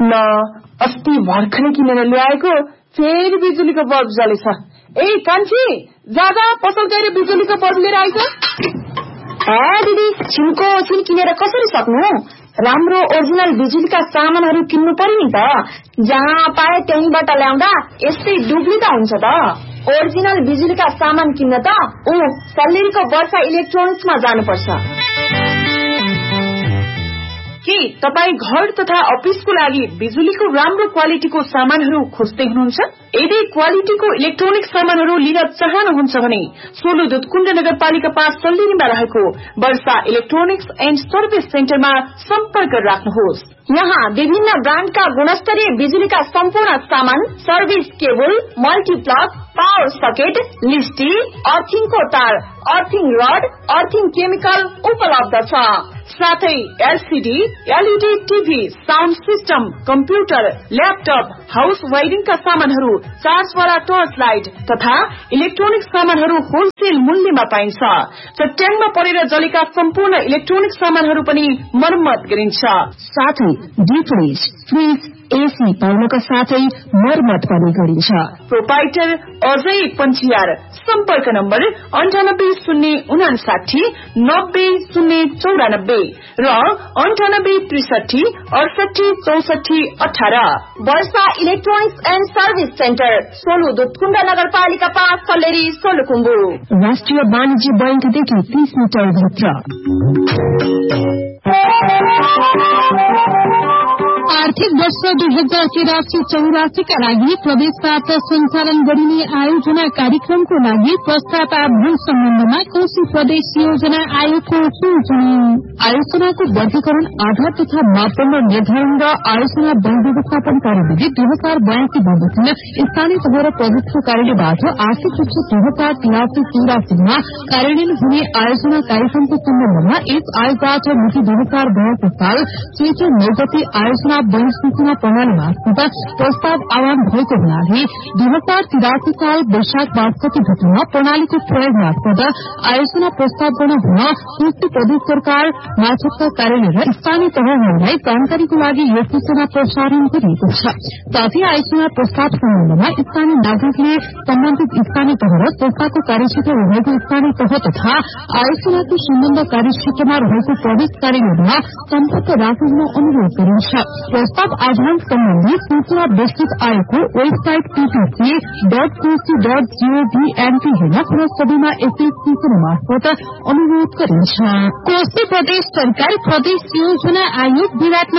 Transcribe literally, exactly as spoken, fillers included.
न अस्ति भर्खरै किनेर ल्याएको फेरि बिजुलीको बल्ब जलेछ। ए कान्छी, जाँदा पसल गएर बिजुलीको बल्ब लिएर आइज। ए दिदी, छिनको छिन किनेर कसरी सक्नु? राम्रो ओरिजिनल बिजुलीका सामानहरू किन्नु पर्यो नि त। जहाँ पाए त्यहीँबाट ल्याउँदा यस्तै डुप्लिकेट हुन्छ त। ओरिजिनल बिजुलीका सामान किन्न त ऊ सल्लेरीको वर्षा इलेक्ट्रोनिक्समा जानुपर्छ। के तपाईँ घर तथा अफिसको लागि बिजुलीको राम्रो क्वालिटीको सामानहरू खोज्दै हुनुहुन्छ? यदि क्वालिटीको इलेक्ट्रोनिक सामानहरू लिन चाहनुहुन्छ भने सोलु दुधकुण्ड नगरपालिका पास सल्लेरीमा रहेको वर्षा इलेक्ट्रोनिक्स एन्ड सर्भिस सेन्टरमा सम्पर्क राख्नुहोस्। यहाँ विभिन्न ब्रान्डका गुणस्तरीय बिजुलीका सम्पूर्ण सामान, service cable, multiplug, power socket, लिस्टी, अर्थिङको तार, अर्थिङ रड, अर्थिङ केमिकल उपलब्ध छ। साथै LCD, LED TV, sound system, computer, laptop, house वायरिङका सामानहरू, चार्जवाला टर्च लाइट तथा इलेक्ट्रोनिक सामानहरू होलसेल मूल्यमा पाइन्छ। चट्याङमा परेर जलेका सम्पूर्ण इलेक्ट्रोनिक सामानहरू पनि मर्मत गरिन्छ। साथै डीप फ्रिज, फ्रिज, एसी पाउनका साथै मर्मत पनि गरिन्छ। प्रोपाइटर अजय पञ्चियार। सम्पर्क नम्बर अन्ठानब्बे शून्य उनासाठी नब्बे शून्य चौरानब्बे र अन्ठानब्बे त्रिसठी अडसठी चौसठी अठार। वर्षा electronics and service centre, Solu Dudhkund नगरपालिका पास सल्लेरी, सोलुखुम्बु। राष्ट्रिय वाणिज्य बैंकदेखि तीस मिटर भित्र। आर्थिक वर्ष दुई हजार तिरासी चौरासीका लागि प्रदेशबाट सञ्चालन गरिने आयोजना कार्यक्रमको लागि प्रस्ताव आह्वान सम्बन्धमा कोशी प्रदेश योजना आयोगको सूचना। आयोजनाको वर्गीकरण, आधार तथा मापदण्ड निर्धारण र आयोजना वन व्यवस्थापन कार्यविधि दुई हजार बयासी बमोजिम स्थानीय तह र प्रदेशको कार्यालयबाट आर्थिक वर्ष दुई हजार तिरासी चौरासीमा कार्यान्वयन हुने आयोजना कार्यक्रमको सम्बन्धमा यस आयोगबाट मिति दुई हजार बयासी साल चैत्र नौ गते आयोजना वन सूचना प्रणाली मार्फत प्रस्ताव आह्वान भएको हुनाले दुई हजार तिरासी साल वैशाख बासठी गतेमा प्रणालीको प्रयोग मार्फत आयोजना प्रस्ताव गर्न हुन कोशी प्रदेश सरकार मार्फतका कार्यालय र स्थानीय तहहरूलाई जानकारीको लागि यो सूचना प्रसारण गरिएको छ। साथै आयोजना प्रस्ताव सम्बन्धमा स्थानीय नागरिकले सम्बन्धित स्थानीय तह र संस्थाको कार्यक्षेत्र रहेको स्थानीय तह तथा आयोजनाको सम्बन्ध कार्यक्षेत्रमा रहेको प्रदेश कार्यालयमा सम्पर्क राख्न अनुरोध गरिन्छ। प्रस्ताव आह्वान सम्बन्धी सूचना विस्तृत आयोगको website PPC dot Koshi dot gov NP हेर्न पुनः सबैमा यसै सूचना मार्फत अनुरोध गरिन्छ। कोशी प्रदेश सरकार प्रदेश योजना आयोग विराटमा